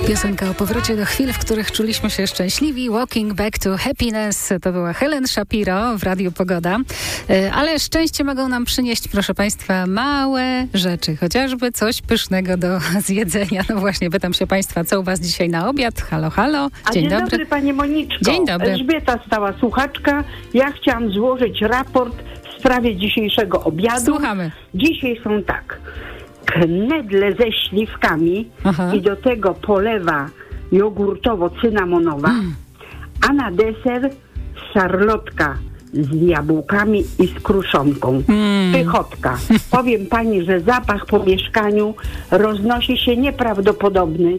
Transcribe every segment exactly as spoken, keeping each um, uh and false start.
Piosenka o powrocie do chwil, w których czuliśmy się szczęśliwi. Walking Back to Happiness. To była Helen Shapiro w Radiu Pogoda. Ale szczęście mogą nam przynieść, proszę Państwa, małe rzeczy. Chociażby coś pysznego do zjedzenia. No właśnie, pytam się Państwa, co u Was dzisiaj na obiad? Halo, halo. Dzień, dzień dobry. dobry, Pani Moniczko. Dzień dobry. Elżbieta, stała słuchaczka. Ja chciałam złożyć raport w sprawie dzisiejszego obiadu. Słuchamy. Dzisiaj są tak. Knedle ze śliwkami. Aha. I do tego polewa jogurtowo-cynamonowa, mm. a na deser szarlotka z jabłkami i z kruszonką. Mm. Pychotka. Powiem Pani, że zapach po mieszkaniu roznosi się nieprawdopodobny,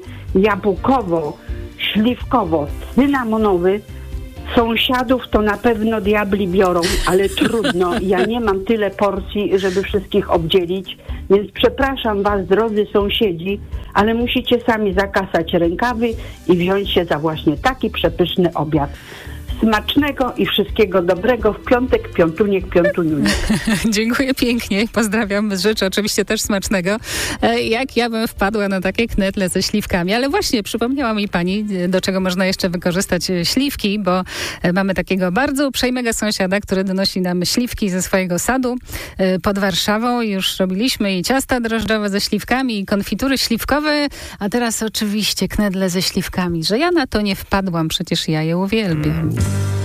jabłkowo-śliwkowo-cynamonowy. Sąsiadów to na pewno diabli biorą, ale trudno. Ja nie mam tyle porcji, żeby wszystkich obdzielić, więc przepraszam Was, drodzy sąsiedzi, ale musicie sami zakasać rękawy i wziąć się za właśnie taki przepyszny obiad. Smacznego i wszystkiego dobrego w piątek, piątuniek, piątuniunek. Dziękuję pięknie. Pozdrawiam. Życzę oczywiście też smacznego. Jak ja bym wpadła na takie knedle ze śliwkami. Ale właśnie przypomniała mi Pani, do czego można jeszcze wykorzystać śliwki, bo mamy takiego bardzo uprzejmego sąsiada, który donosi nam śliwki ze swojego sadu pod Warszawą. Już robiliśmy i ciasta drożdżowe ze śliwkami, i konfitury śliwkowe, a teraz oczywiście knedle ze śliwkami. Że ja na to nie wpadłam, przecież ja je uwielbiam.